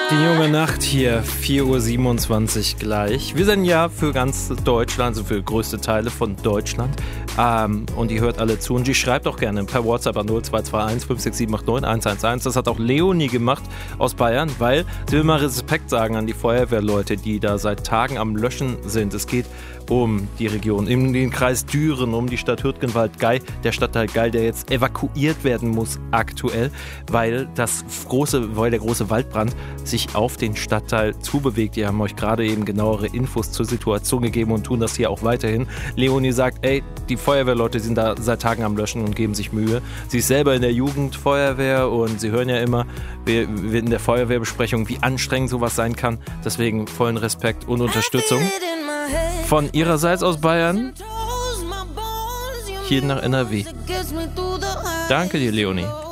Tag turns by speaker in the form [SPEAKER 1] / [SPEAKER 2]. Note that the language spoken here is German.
[SPEAKER 1] Die junge Nacht hier, 4:27 Uhr gleich. Wir sind ja für ganz Deutschland, also für größte Teile von Deutschland. Und ihr hört alle zu und die schreibt auch gerne per WhatsApp an 0221 56789 111. Das hat auch Leonie gemacht aus Bayern, weil sie will mal Respekt sagen an die Feuerwehrleute, die da seit Tagen am Löschen sind. Es geht um die Region, in den Kreis Düren, um die Stadt Hürtgenwald-Gei, der Stadtteil Gei, der jetzt evakuiert werden muss aktuell, weil der große Waldbrand sich auf den Stadtteil zubewegt. Die haben euch gerade eben genauere Infos zur Situation gegeben und tun das hier auch weiterhin. Leonie sagt, die Feuerwehrleute sind da seit Tagen am Löschen und geben sich Mühe. Sie ist selber in der Jugendfeuerwehr und sie hören ja immer in der Feuerwehrbesprechung, wie anstrengend sowas sein kann. Deswegen vollen Respekt und Unterstützung von ihrerseits aus Bayern hier nach NRW. Danke dir, Leonie.